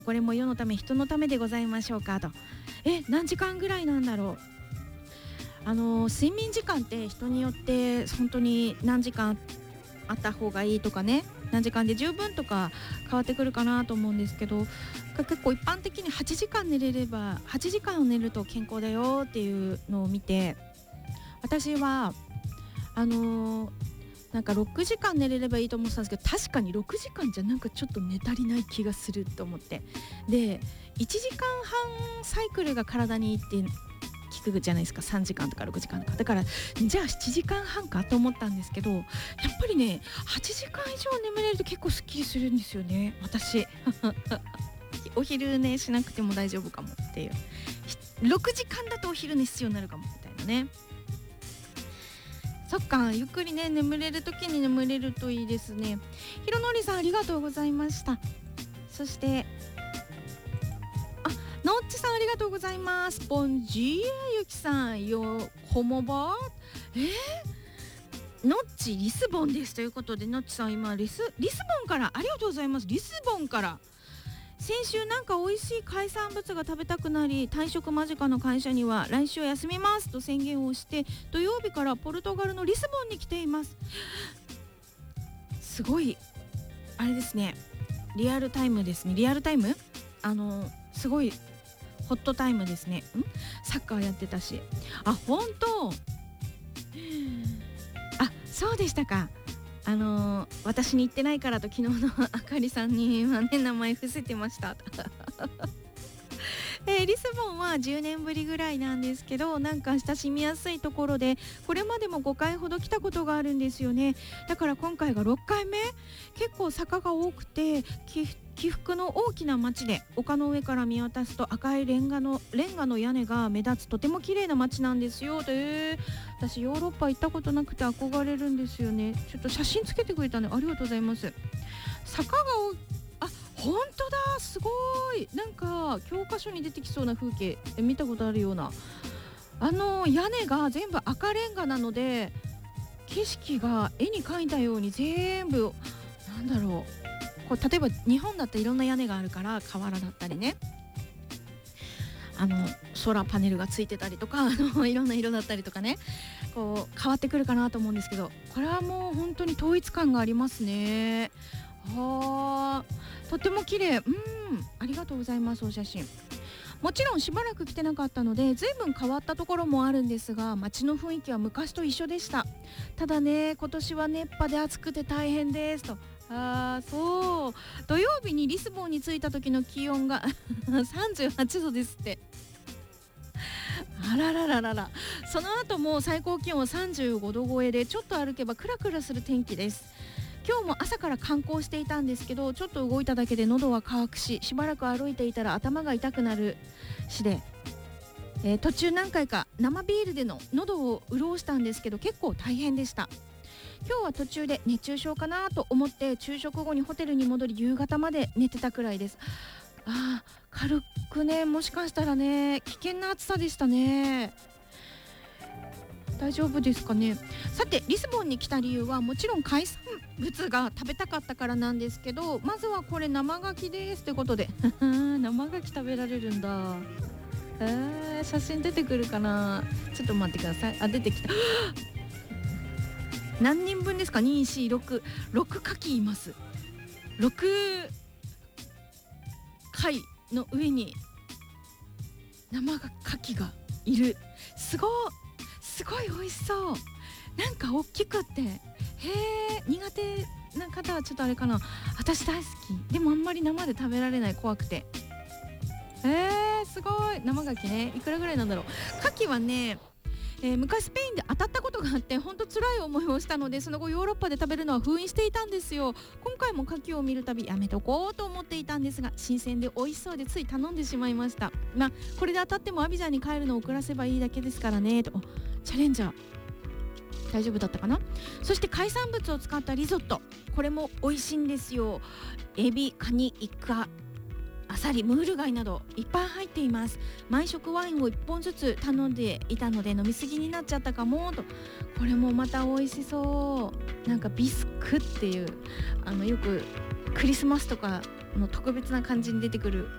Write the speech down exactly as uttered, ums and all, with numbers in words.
これも世のため人のためでございましょうかと。え何時間ぐらいなんだろう。あの睡眠時間って人によって本当に何時間あった方がいいとかね、何時間で十分とか変わってくるかなと思うんですけど、結構一般的にはちじかん寝れればはちじかん寝ると健康だよっていうのを見て、私はあのー、なんかろくじかん寝れればいいと思ってたんですけど、確かにろくじかんじゃなんかちょっと寝足りない気がすると思って、でいちじかんはんサイクルが体にいいって聞くじゃないですか。さんじかんとかろくじかんとかだから、じゃあしちじかんはんかと思ったんですけど、やっぱりねはちじかん以上眠れると結構すっきりするんですよね、私お昼寝しなくても大丈夫かもっていう、ろくじかんだとお昼寝必要になるかもみたいなね。そっか、ゆっくりね眠れる時に眠れるといいですね。ひろのりさんありがとうございました。そしてのっちさんありがとうございます。ボンジーゆきさんよホモバーえー、のっちリスボンですということで、のっちさん今リスリスボンからありがとうございます。リスボンから先週なんか美味しい海産物が食べたくなり、退職間近の会社には来週休みますと宣言をして、土曜日からポルトガルのリスボンに来ています。すごいあれですね、リアルタイムですね。リアルタイムあのすごいホットタイムですね。んサッカーやってたし、あ本当あそうでしたか。あのー、私に言ってないからと昨日のあかりさんに今ね名前伏せてましたえー、リスボンはじゅうねんぶりぐらいなんですけど、なんか親しみやすいところで、これまでもごかいほど来たことがあるんですよね。だから今回がろっかいめ。結構坂が多くて起伏の大きな街で、丘の上から見渡すと赤いレンガのレンガの屋根が目立つとても綺麗な街なんですよ。で私ヨーロッパ行ったことなくて憧れるんですよね。ちょっと写真つけてくれたね、ありがとうございます。坂が多あ本当だ、すごい。なんか教科書に出てきそうな風景見たことあるような、あの屋根が全部赤レンガなので、景色が絵に描いたように全部なんだろう、こう例えば日本だっていろんな屋根があるから、瓦だったりね、あのソーラーパネルがついてたりとか、あのいろんな色だったりとかね、こう変わってくるかなと思うんですけど、これはもう本当に統一感がありますね。はあ、とても綺麗。うんありがとうございます。お写真もちろんしばらく来てなかったので随分変わったところもあるんですが、街の雰囲気は昔と一緒でした。ただね今年は熱波で暑くて大変ですと。あーそう土曜日にリスボンに着いた時の気温がさんじゅうはちどですって。あららららら。その後も最高気温はさんじゅうごど超えで、ちょっと歩けばクラクラする天気です。今日も朝から観光していたんですけど、ちょっと動いただけで喉は渇くし、しばらく歩いていたら頭が痛くなるしで、えー、途中何回か生ビールでの喉を潤したんですけど結構大変でした。今日は途中で熱中症かなと思って昼食後にホテルに戻り、夕方まで寝てたくらいです。あー軽くね、もしかしたらね危険な暑さでしたね。大丈夫ですかね。さてリスボンに来た理由はもちろん海産物が食べたかったからなんですけど、まずはこれ生牡蠣ですってことで生牡蠣食べられるんだ。えー、写真出てくるかな。ちょっと待ってください。あ出てきた何人分ですか。に、よん、ろく、ろく牡蠣います。ろく貝の上に生牡蠣がいる。すごいすごい美味しそう。なんか大きくってへー、苦手な方はちょっとあれかな。私大好き。でもあんまり生で食べられない、怖くて。えー、すごい。生牡蠣ね、いくらぐらいなんだろう。牡蠣はね、えー、昔スペインで当たったことがあって本当辛い思いをしたので、その後ヨーロッパで食べるのは封印していたんですよ。今回も牡蠣を見るたびやめとこうと思っていたんですが、新鮮で美味しそうでつい頼んでしまいました。まあこれで当たってもアビジャンに帰るのを遅らせばいいだけですからねと。チャレンジャー大丈夫だったかな。そして海産物を使ったリゾット、これも美味しいんですよ。エビ、カニ、イカ、アサリ、ムール貝などいっぱい入っています。毎食ワインをいっぽんずつ頼んでいたので飲みすぎになっちゃったかもと。これもまた美味しそう。なんかビスクっていう、あのよくクリスマスとかの特別な感じに出てくる